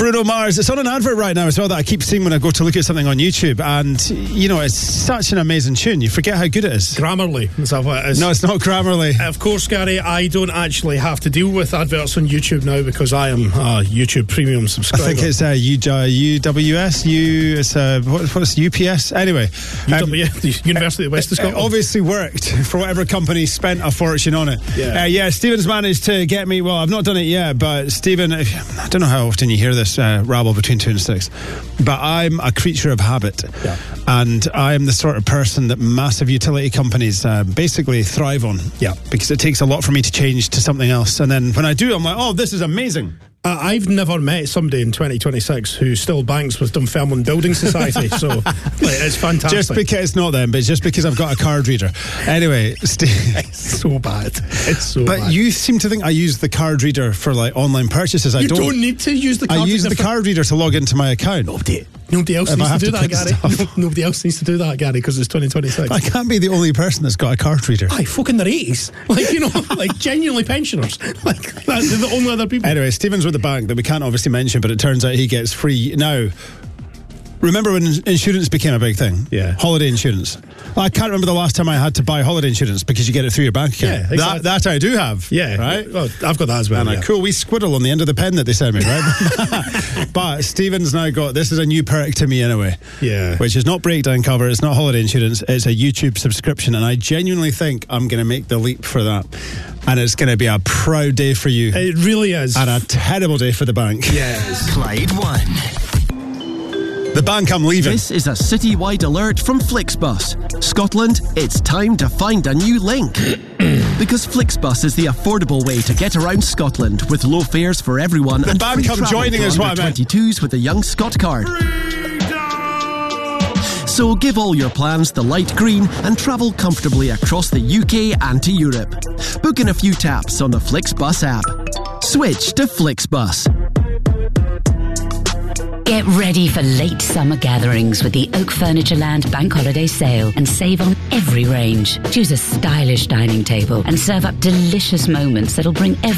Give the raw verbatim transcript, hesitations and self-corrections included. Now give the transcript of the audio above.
Bruno Mars. It's on an advert right now as well that I keep seeing when I go to look at something on YouTube, and you know, it's such an amazing tune. You forget how good it is. Grammarly, is that what it is? No, it's not Grammarly. Of course, Gary, I don't actually have to deal with adverts on YouTube now because I am a YouTube Premium subscriber. I think it's uh, U, uh, U W S, U, it's, uh, what, what's U P S? Anyway. U W S, um, the University of West of Scotland. It obviously worked for whatever company spent a fortune on it. Yeah, uh, yeah Stephen's managed to get me, well, I've not done it yet, but Stephen, I don't know how often you hear this uh, rabble between two and six, but I'm a creature of habit. Yeah. And I'm the sort of person that massive utility companies uh, basically thrive on. Yeah. Because it takes a lot for me to change to something else. And then when I do, I'm like, oh, this is amazing. Uh, I've never met somebody in twenty twenty-six who still banks with Dunfermline Building Society, so like, it's fantastic. Just because it's not them, but it's just because I've got a card reader. Anyway, Steve, it's so bad. It's so but bad. But you seem to think I use the card reader for like online purchases. I you don't, don't need to use the card I reader. use the for... card reader to log into my account. Nobody, nobody else if needs to do to that, Gary. No, nobody else needs to do that, Gary, because it's twenty twenty-six. I can't be the only person that's got a card reader. Aye, fucking their eighties. Like, you know, like genuinely pensioners. Like, that's the only other people. Anyway, Stephen's with the bank that we can't obviously mention, but it turns out he gets free. Now, remember when insurance became a big thing? Yeah. Holiday insurance. I can't remember the last time I had to buy holiday insurance because you get it through your bank account. Yeah, exactly. that, that I do have. Yeah. Right? Well, I've got that as well. And yeah. a cool wee squiddle on the end of the pen that they sent me, right? But Stephen's now got, this is a new perk to me anyway. Yeah. Which is not breakdown cover, it's not holiday insurance, it's a YouTube subscription. And I genuinely think I'm going to make the leap for that. And it's going to be a proud day for you. It really is. And a terrible day for the bank. Yes. Clyde One. The bank I'm leaving. This is a citywide alert from Flixbus. Scotland, it's time to find a new link. Because Flixbus is the affordable way to get around Scotland with low fares for everyone. The and bank free I'm travel joining for is what I under meant. twenty-twos with the Young Scot card. So give all your plans the light green and travel comfortably across the U K and to Europe. Book in a few taps on the Flixbus app. Switch to Flixbus. Get ready for late summer gatherings with the Oak Furnitureland Bank Holiday Sale and save on every range. Choose a stylish dining table and serve up delicious moments that'll bring everyone